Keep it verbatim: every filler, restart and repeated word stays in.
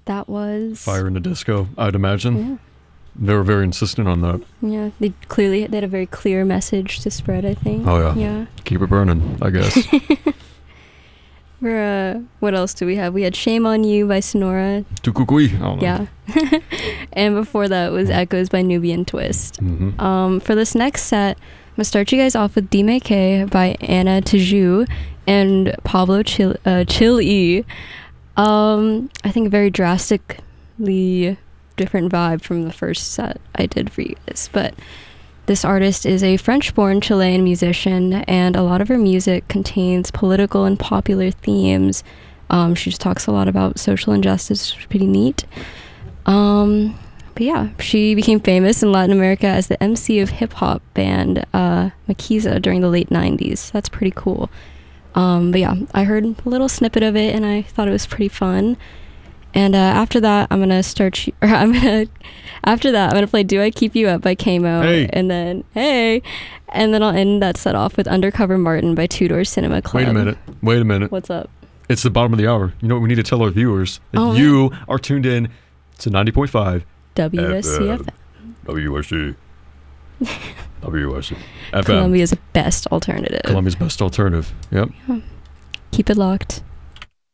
that was Fire in the Disco, I'd imagine. Yeah. They were very insistent on that. Yeah, they clearly they had a very clear message to spread, I think. Oh, yeah. Yeah. Keep it burning, I guess. We're, uh, what else do we have? We had Shame on You by Sonora. Tukukui. I don't know. Yeah. And before that was Echoes by Nubian Twist. Mm-hmm. Um, for this next set, I'm going to start you guys off with Dime K by Anna Tiju and Pablo Chil- uh, Chil-E. Um, I think a very drastically different vibe from the first set I did for you guys. But this artist is a French-born Chilean musician, and a lot of her music contains political and popular themes. Um, she just talks a lot about social injustice, which is pretty neat. Um, but yeah, she became famous in Latin America as the M C of hip-hop band uh, Maquisa during the late nineties. That's pretty cool. Um, but yeah, I heard a little snippet of it, and I thought it was pretty fun. And uh, after that, I'm gonna start. You, or I'm gonna. After that, I'm gonna play "Do I Keep You Up" by K-Mo, Hey. and then hey, and then I'll end that set off with "Undercover Martin" by Two Door Cinema Club. Wait a minute. Wait a minute. What's up? It's the bottom of the hour. You know what we need to tell our viewers? That Oh, you are tuned in to ninety point five W S C F M. W S C. W S C. F M. Columbia's best alternative. Columbia's best alternative. Yep. Keep it locked.